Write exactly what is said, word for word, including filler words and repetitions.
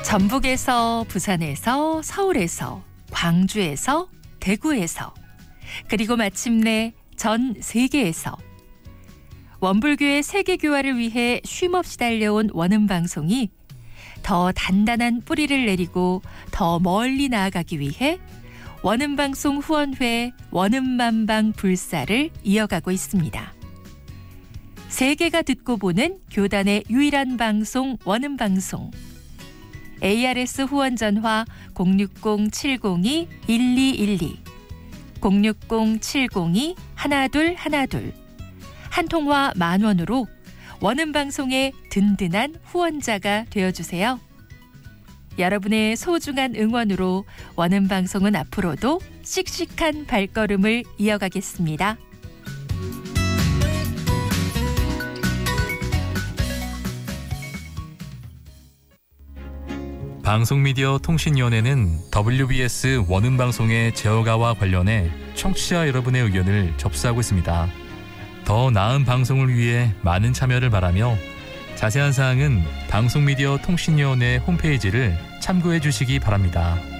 전북에서, 부산에서, 서울에서, 광주에서, 대구에서, 그리고 마침내 전 세계에서 원불교의 세계교화를 위해 쉼없이 달려온 원음방송이 더 단단한 뿌리를 내리고 더 멀리 나아가기 위해 원음방송 후원회 원음만방 불사를 이어가고 있습니다. 세계가 듣고 보는 교단의 유일한 방송 원음방송. 에이아르에스 후원 전화 공육공 칠공이 일이일이, 공육공 칠공이 일이일이, 한 통화 만 원으로 원음방송의 든든한 후원자가 되어주세요. 여러분의 소중한 응원으로 원음방송은 앞으로도 씩씩한 발걸음을 이어가겠습니다. 방송미디어 통신위원회는 더블유비에스 원음방송의 제어가와 관련해 청취자 여러분의 의견을 접수하고 있습니다. 더 나은 방송을 위해 많은 참여를 바라며 자세한 사항은 방송미디어 통신위원회 홈페이지를 참고해 주시기 바랍니다.